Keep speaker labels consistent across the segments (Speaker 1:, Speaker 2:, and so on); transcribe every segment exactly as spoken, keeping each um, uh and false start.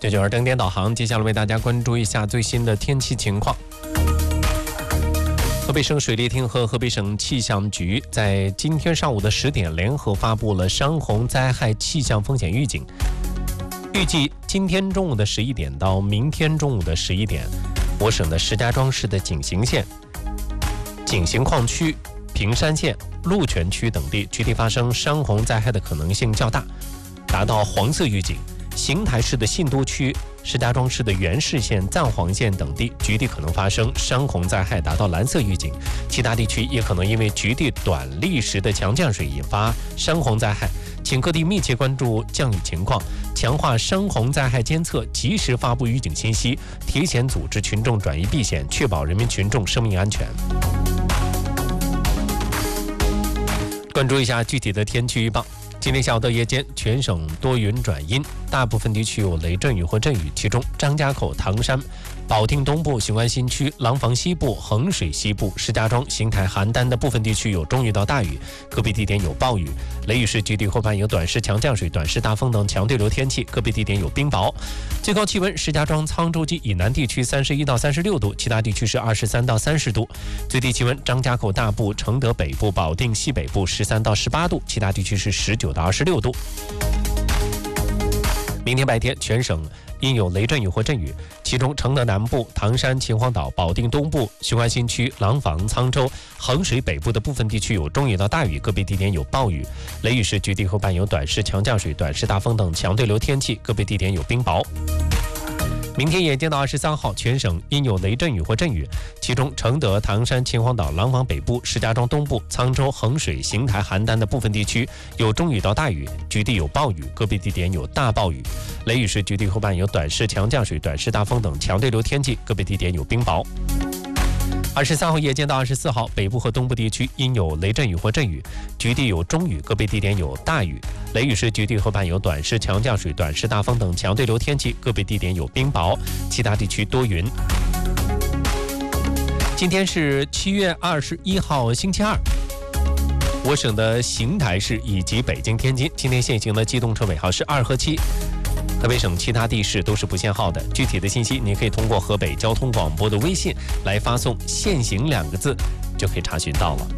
Speaker 1: 这就是灯点导航，接下来为大家关注一下最新的天气情况。河北省水利厅和河北省气象局在今天上午的十点联合发布了山洪灾害气象风险预警。预计今天中午的十一点到明天中午的十一点，我省的石家庄市的景行县、景行矿区、平山县、鹿泉区等地局地发生山洪灾害的可能性较大，达到黄色预警。邢台市的信都区、石家庄市的元氏县、赞皇县等地局地可能发生山洪灾害，达到蓝色预警。其他地区也可能因为局地短历时的强降水引发山洪灾害，请各地密切关注降雨情况，强化山洪灾害监测，及时发布预警信息，提前组织群众转移避险，确保人民群众生命安全。关注一下具体的天气预报。今天下午到夜间，全省多云转阴，大部分地区有雷阵雨或阵雨，其中张家口、唐山、保定东部、雄安新区、廊坊西部、衡水西部、石家庄、邢台、邯郸的部分地区有中雨到大雨，个别地点有暴雨。雷雨时局地或伴有短时强降水、短时大风等强对流天气，个别地点有冰雹。最高气温，石家庄、沧州及以南地区三十一到三十六度，其他地区是二十三到三十度。最低气温，张家口大部、承德北部、保定西北部十三到十八度，其他地区是十九到二十六度。明天白天，全省因有雷阵雨或阵雨，其中承德南部、唐山、秦皇岛、保定东部、雄安新区、廊坊、沧州、衡水北部的部分地区有中雨到大雨，个别地点有暴雨。雷雨时局地或伴有短时强降水、短时大风等强对流天气，个别地点有冰雹。明天夜间到二十三号，全省因有雷阵雨或阵雨，其中承德、唐山、秦皇岛、廊坊北部、石家庄东部、沧州、衡水、邢台、邯郸的部分地区有中雨到大雨，局地有暴雨，个别地点有大暴雨。雷雨时局地或伴有短时强降水、短时大风等强对流天气，个别地点有冰雹。二十三号夜间到二十四号，北部和东部地区因有雷阵雨或阵雨，局地有中雨，个别地点有大雨。雷雨时局地或伴有短时强降水、短时大风等强对流天气，个别地点有冰雹，其他地区多云。今天是七月二十一号星期二，我省的邢台市以及北京、天津今天限行的机动车尾号是二和七。河北省其他地市都是不限号的，具体的信息您可以通过河北交通广播的微信来发送“限行”两个字，就可以查询到了。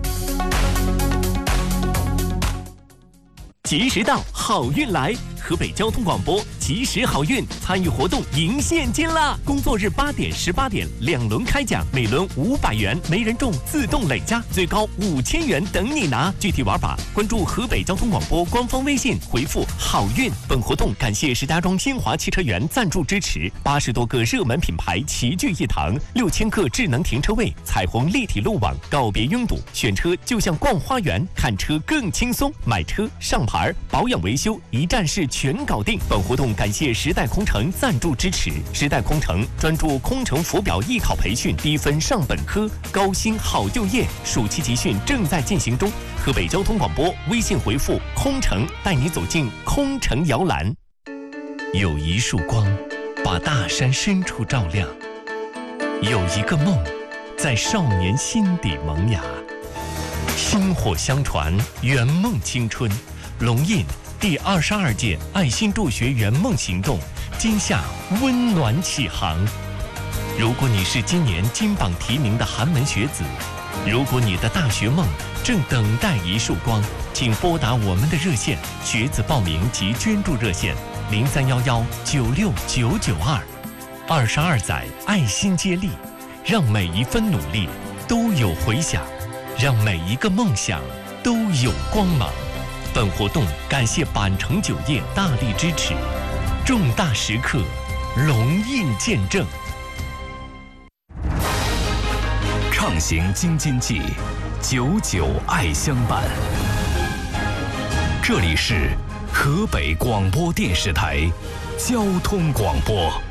Speaker 2: 及时到，好运来！河北交通广播及时好运参与活动赢现金啦！工作日八点、十八点两轮开奖，每轮五百元，没人中自动累加，最高五千元等你拿。具体玩法，关注河北交通广播官方微信，回复“好运”。本活动感谢石家庄新华汽车园赞助支持，八十多个热门品牌齐聚一堂，六千个智能停车位，彩虹立体路网，告别拥堵，选车就像逛花园，看车更轻松，买车上牌、保养维修一站式全搞定。本活动感谢时代空乘赞助支持。时代空乘专注空乘浮表艺考培训，低分上本科，高薪好就业。暑期集训正在进行中。河北交通广播微信回复“空乘”，带你走进空乘摇篮。有一束光，把大山深处照亮；有一个梦，在少年心底萌芽。薪火相传，圆梦青春。龙印第二十二届爱心助学圆梦行动今夏温暖启航。如果你是今年金榜题名的寒门学子，如果你的大学梦正等待一束光，请拨打我们的热线，学子报名及捐助热线零三幺幺九六九九二。二十二载爱心接力，让每一分努力都有回响，让每一个梦想都有光芒。本活动感谢板城酒业大力支持，重大时刻，龙印见证。
Speaker 3: 畅行京津冀，久久爱相伴。这里是河北广播电视台交通广播。